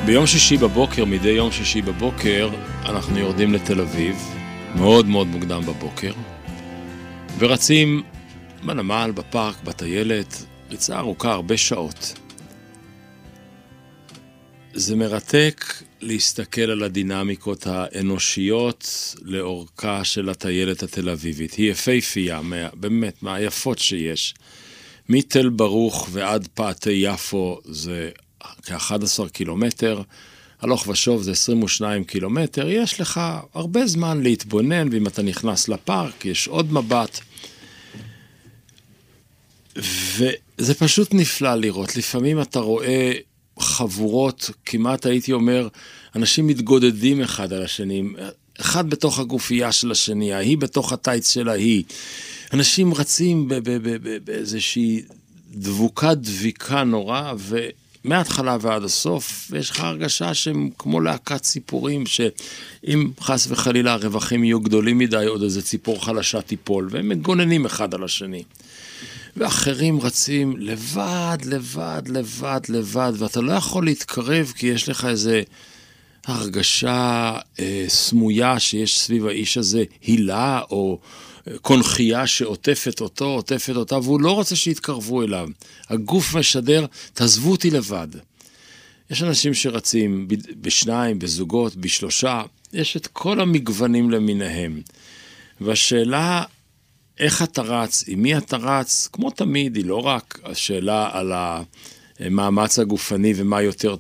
ביום שישי בבוקר, מדי יום שישי בבוקר, אנחנו יורדים לתל אביב, מאוד מאוד מוקדם בבוקר, ורצים בנמל, בפארק, בטיילת, ריצה ארוכה, הרבה שעות. זה מרתק להסתכל על הדינמיקות האנושיות לאורכה של הטיילת התל אביבית. היא יפהפייה, באמת, מהיפות שיש. מתל ברוך ועד פאתי יפו זה כ-11 קילומטר, הלוך ושוב זה 22 קילומטר, יש לך הרבה זמן להתבונן, ואם אתה נכנס לפארק יש עוד מבט, וזה פשוט נפלא לראות. לפעמים אתה רואה חבורות, כמעט הייתי אומר, אנשים מתגודדים אחד על השני, אחד בתוך הגופייה של השני, ההיא בתוך הטייץ של ההיא. אנשים רצים באיזושהי דביקה נורא, ומההתחלה ועד הסוף, יש לך הרגשה שהם כמו להקת ציפורים, שאם חס וחלילה הרווחים יהיו גדולים מדי, עוד איזה ציפור חלשה תיפול, והם מגוננים אחד על השני. ואחרים רצים לבד, ואתה לא יכול להתקרב, כי יש לך איזו הרגשה סמויה שיש סביב האיש הזה הילה או קונחייה שעוטפת אותו, עוטפת אותה, והוא לא רוצה שיתקרבו אליו. הגוף משדר, תעזבו אותי לבד. יש אנשים שרצים בשניים, בזוגות, בשלושה, יש את כל המגוונים למיניהם. והשאלה, איך אתה רץ, עם מי אתה רץ, כמו תמיד, היא לא רק השאלה על המאמץ הגופני ומה יותר